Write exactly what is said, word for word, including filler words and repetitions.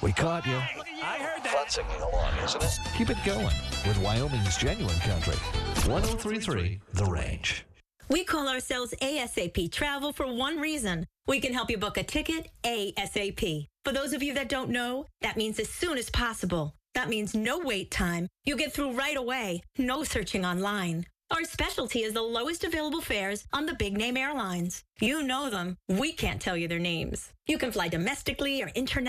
We caught you. I heard that. Fun singing along, isn't it? Keep it going with Wyoming's genuine country. one oh three point three The Range. We call ourselves ASAP Travel for one reason. We can help you book a ticket ASAP. For those of you that don't know, that means as soon as possible. That means no wait time. You get through right away. No searching online. Our specialty is the lowest available fares on the big name airlines. You know them. We can't tell you their names. You can fly domestically or internationally.